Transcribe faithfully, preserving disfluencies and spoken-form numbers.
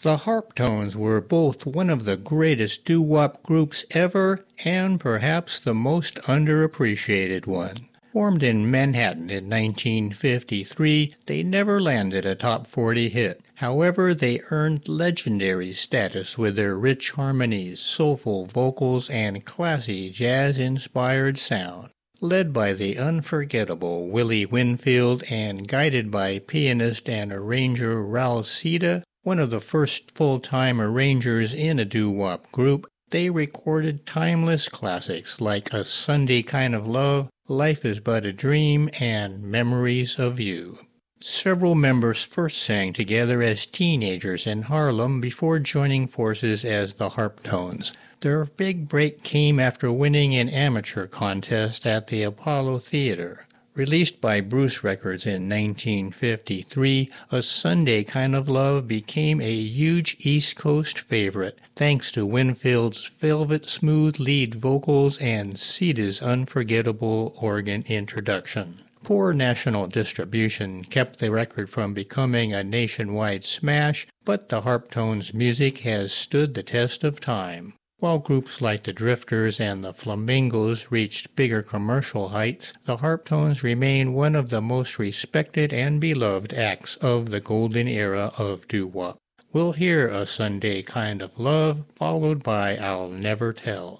The Harptones were both one of the greatest doo-wop groups ever and perhaps the most underappreciated one. Formed in Manhattan in nineteen fifty-three, they never landed a top forty hit. However, they earned legendary status with their rich harmonies, soulful vocals, and classy jazz-inspired sound. Led by the unforgettable Willie Winfield and guided by pianist and arranger Raul Sita, one of the first full-time arrangers in a doo-wop group, they recorded timeless classics like A Sunday Kind of Love, Life is But a Dream, and Memories of You. Several members first sang together as teenagers in Harlem before joining forces as the Harptones. Their big break came after winning an amateur contest at the Apollo Theater. Released by Bruce Records in nineteen fifty-three, A Sunday Kind of Love became a huge East Coast favorite thanks to Winfield's velvet-smooth lead vocals and Sita's unforgettable organ introduction. Poor national distribution kept the record from becoming a nationwide smash, but the Harptones' music has stood the test of time. While groups like the Drifters and the Flamingos reached bigger commercial heights, the Harptones remain one of the most respected and beloved acts of the golden era of doo-wop. We'll hear A Sunday Kind of Love, followed by I'll Never Tell.